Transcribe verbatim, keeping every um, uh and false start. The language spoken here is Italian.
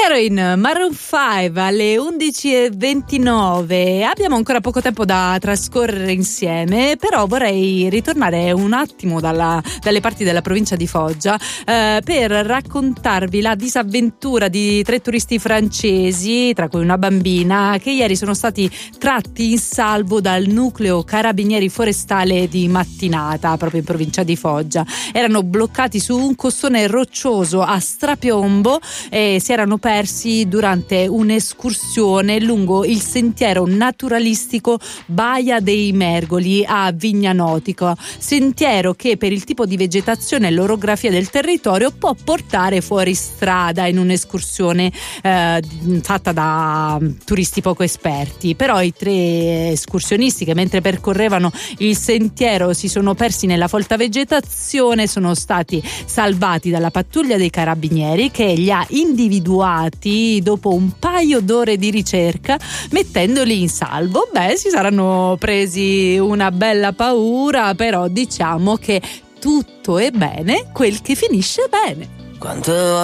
Loro in Maroon cinque alle undici e ventinove. Abbiamo ancora poco tempo da trascorrere insieme, però vorrei ritornare un attimo dalla, dalle parti della provincia di Foggia eh, per raccontarvi la disavventura di tre turisti francesi, tra cui una bambina, che ieri sono stati tratti in salvo dal nucleo carabinieri forestale di Mattinata, proprio in provincia di Foggia. Erano bloccati su un costone roccioso a strapiombo e si erano persi durante un'escursione lungo il sentiero naturalistico Baia dei Mergoli a Vignanotico, sentiero che per il tipo di vegetazione e l'orografia del territorio può portare fuori strada in un'escursione eh, fatta da turisti poco esperti. Però i tre escursionisti, che mentre percorrevano il sentiero si sono persi nella folta vegetazione, sono stati salvati dalla pattuglia dei carabinieri, che li ha individuati dopo un paio d'ore di ricerca, mettendoli in salvo. Beh, si saranno presi una bella paura, però diciamo che tutto è bene quel che finisce bene. Quanto